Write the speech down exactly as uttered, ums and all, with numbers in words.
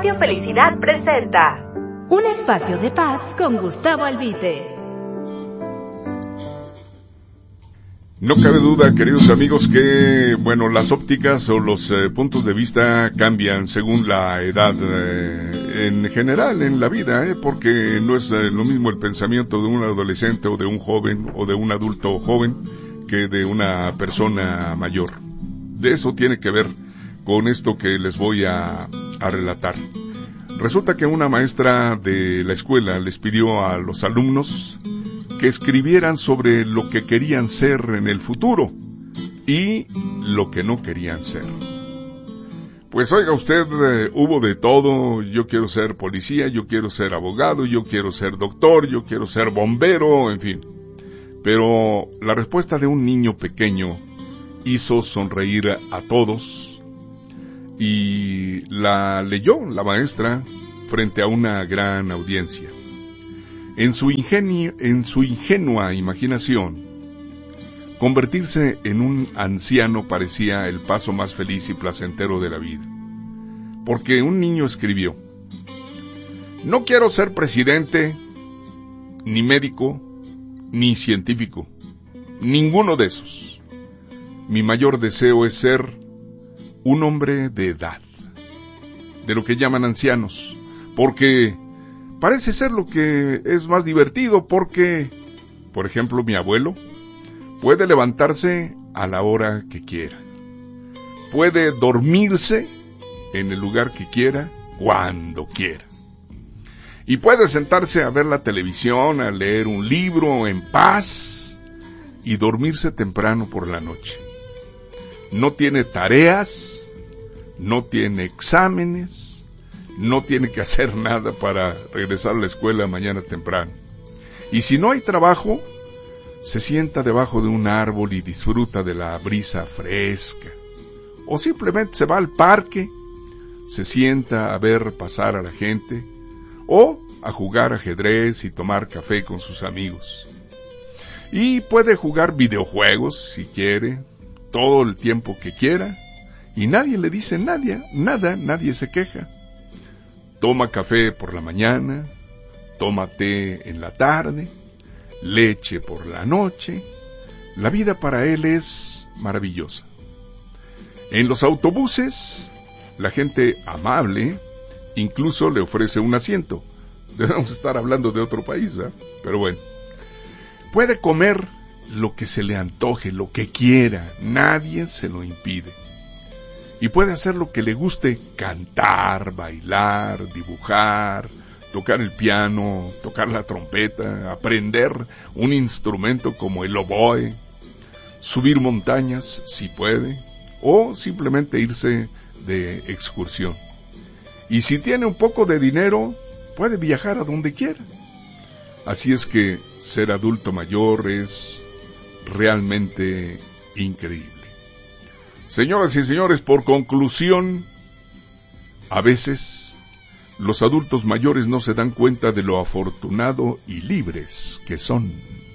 Radio Felicidad presenta un espacio de paz con Gustavo Albite. No cabe duda, queridos amigos, que, bueno, las ópticas o los eh, puntos de vista cambian según la edad eh, en general en la vida, eh, porque no es eh, lo mismo el pensamiento de un adolescente o de un joven o de un adulto joven que de una persona mayor. De eso tiene que ver con esto que les voy a, a relatar. Resulta que una maestra de la escuela les pidió a los alumnos que escribieran sobre lo que querían ser en el futuro y lo que no querían ser. Pues oiga usted, eh, hubo de todo. Yo quiero ser policía, yo quiero ser abogado, yo quiero ser doctor, yo quiero ser bombero, en fin. Pero la respuesta de un niño pequeño hizo sonreír a todos y la leyó la maestra frente a una gran audiencia. En su, ingenio, en su ingenua imaginación, convertirse en un anciano parecía el paso más feliz y placentero de la vida. Porque un niño escribió: no quiero ser presidente, ni médico, ni científico, ninguno de esos. Mi mayor deseo es ser un hombre de edad, de lo que llaman ancianos, porque parece ser lo que es más divertido, porque, por ejemplo, mi abuelo puede levantarse a la hora que quiera. Puede dormirse en el lugar que quiera, cuando quiera. Y puede sentarse a ver la televisión, a leer un libro en paz y dormirse temprano por la noche. No tiene tareas, no tiene exámenes, no tiene que hacer nada para regresar a la escuela mañana temprano. Y si no hay trabajo, se sienta debajo de un árbol y disfruta de la brisa fresca. O simplemente se va al parque, se sienta a ver pasar a la gente, o a jugar ajedrez y tomar café con sus amigos. Y puede jugar videojuegos si quiere, todo el tiempo que quiera, y nadie le dice nada, nada, nadie se queja. Toma café por la mañana, toma té en la tarde, leche por la noche. La vida para él es maravillosa. En los autobuses, la gente amable incluso le ofrece un asiento. Debemos estar hablando de otro país, ¿verdad? Pero bueno. Puede comer lo que se le antoje, lo que quiera. Nadie se lo impide. Y puede hacer lo que le guste: cantar, bailar, dibujar, tocar el piano, tocar la trompeta, aprender un instrumento como el oboe, subir montañas si puede, o simplemente irse de excursión. Y si tiene un poco de dinero, puede viajar a donde quiera. Así es que ser adulto mayor es realmente increíble. Señoras y señores, por conclusión, a veces los adultos mayores no se dan cuenta de lo afortunado y libres que son.